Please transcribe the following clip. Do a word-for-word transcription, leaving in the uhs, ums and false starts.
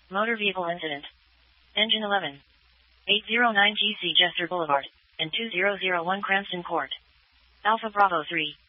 Motor vehicle incident. Engine eleven. eight oh nine G C Jester Boulevard, and two thousand one Cranston Court. Alpha Bravo three.